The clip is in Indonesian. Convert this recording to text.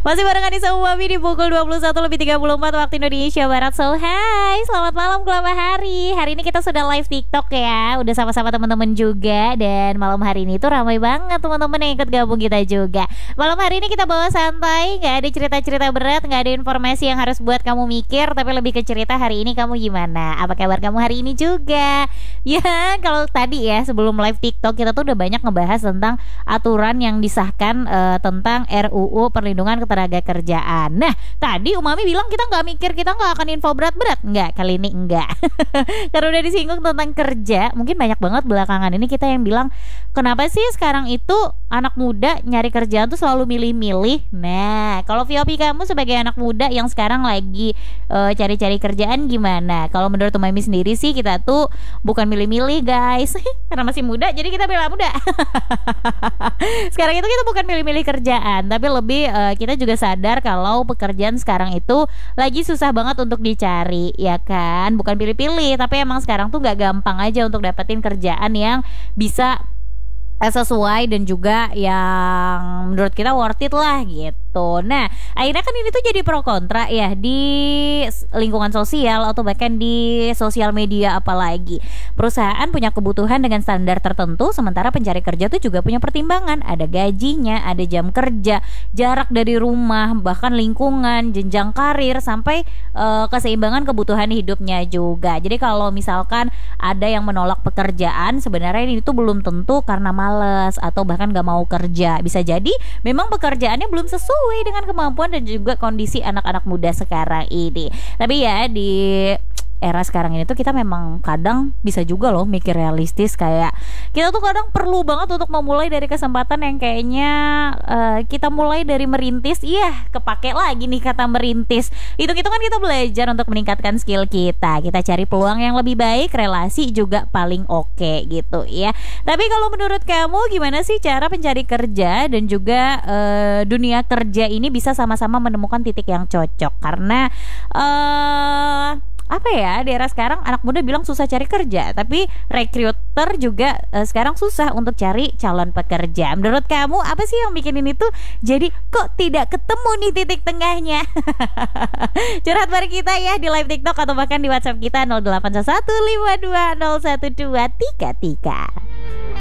Masih barengan di sama Mami di pukul 21:34 waktu Indonesia Barat. So hai, selamat malam, selamat hari. Hari ini kita sudah live TikTok ya. Udah sama-sama teman-teman juga. Dan malam hari ini tuh ramai banget teman-teman yang ikut gabung kita juga. Malam hari ini kita bawa santai, gak ada cerita-cerita berat, gak ada informasi yang harus buat kamu mikir, tapi lebih ke cerita hari ini kamu gimana. Apa kabar kamu hari ini juga? Ya, kalau tadi ya sebelum live TikTok kita tuh udah banyak ngebahas tentang aturan yang disahkan tentang RUU Perlindungan Ketenagakerjaan. Nah, tadi Umami bilang kita nggak mikir, kita nggak akan info berat-berat. Nggak, kali ini enggak. Karena udah disinggung tentang kerja. Mungkin banyak banget belakangan ini kita yang bilang, kenapa sih sekarang itu anak muda nyari kerjaan tuh selalu milih-milih. Nah, kalau VOP kamu sebagai anak muda yang sekarang lagi cari-cari kerjaan gimana? Kalau menurut Umami sendiri sih kita tuh bukan milih-milih guys. Karena masih muda jadi kita bela muda. Sekarang itu kita bukan milih-milih kerjaan, tapi lebih kita juga sadar kalau pekerjaan sekarang itu lagi susah banget untuk dicari, ya kan? Bukan pilih-pilih, tapi emang sekarang tuh gak gampang aja untuk dapetin kerjaan yang bisa sesuai dan juga yang menurut kita worth it lah gitu. Nah, akhirnya kan ini tuh jadi pro kontra ya di lingkungan sosial atau bahkan di sosial media apalagi. Perusahaan punya kebutuhan dengan standar tertentu, sementara pencari kerja tuh juga punya pertimbangan. Ada gajinya, ada jam kerja, jarak dari rumah, bahkan lingkungan, jenjang karir, sampai keseimbangan kebutuhan hidupnya juga. Jadi kalau misalkan ada yang menolak pekerjaan, sebenarnya ini tuh belum tentu karena males atau bahkan gak mau kerja. Bisa jadi memang pekerjaannya belum sesuai dengan kemampuan dan juga kondisi anak-anak muda sekarang ini. Tapi ya di era sekarang ini tuh kita memang kadang bisa juga loh mikir realistis, kayak kita tuh kadang perlu banget untuk memulai dari kesempatan yang kayaknya kita mulai dari merintis. Iya, kepake lagi nih kata merintis. Itu kan kita belajar untuk meningkatkan skill kita. Kita cari peluang yang lebih baik, relasi juga paling oke gitu ya. Tapi kalau menurut kamu gimana sih cara pencari kerja dan juga dunia kerja ini bisa sama-sama menemukan titik yang cocok? Karena apa ya, di era sekarang anak muda bilang susah cari kerja, tapi recruiter juga sekarang susah untuk cari calon pekerja. Menurut kamu apa sih yang bikin ini tuh jadi kok tidak ketemu nih titik tengahnya? Curhat bareng kita ya di live TikTok atau bahkan di WhatsApp kita 0811520123.